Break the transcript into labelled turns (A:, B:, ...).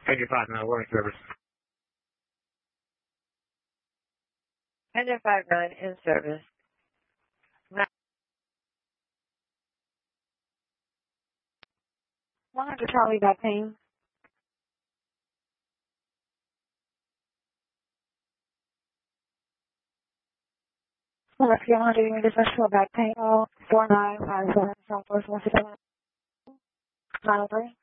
A: Figure 5 now, warning service.
B: Engine 59 in service. 100 Charlie got ping. Well, if you're doing your different show back ping, 4957 Southwest 167. 903.